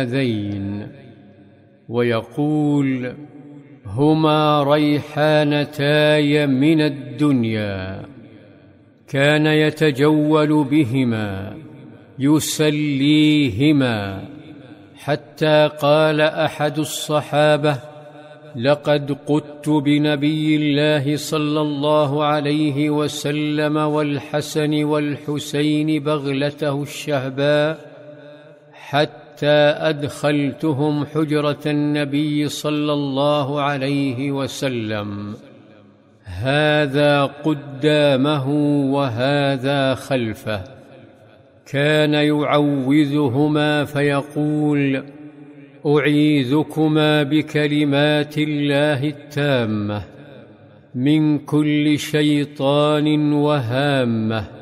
هذين ويقول: هما ريحانتاي من الدنيا. كان يتجول بهما يسليهما، حتى قال أحد الصحابة: لقد قدت بنبي الله صلى الله عليه وسلم والحسن والحسين بغلته الشهباء، حتى أدخلتهم حجرة النبي صلى الله عليه وسلم، هذا قدامه وهذا خلفه. كان يعوذهما فيقول: أعيذكما بكلمات الله التامة من كل شيطان وهامة.